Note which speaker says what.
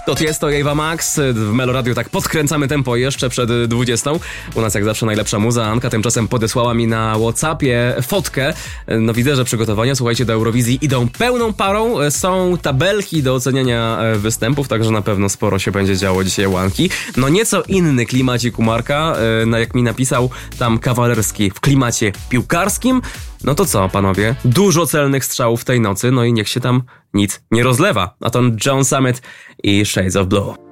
Speaker 1: To jest to Ewa Max. W Meloradiu tak podkręcamy tempo jeszcze przed 20. U nas jak zawsze najlepsza muza. Anka tymczasem podesłała mi na WhatsAppie fotkę. No widzę, że przygotowania, słuchajcie, do Eurowizji idą pełną parą. Są tabelki do oceniania występów, także na pewno sporo się będzie działo dzisiaj łanki. No nieco inny klimacik u Marka, jak mi napisał, tam kawalerski w klimacie piłkarskim. No to co, panowie? Dużo celnych strzałów tej nocy, no i niech się tam nic nie rozlewa. A to John Summit i Shades of Blue.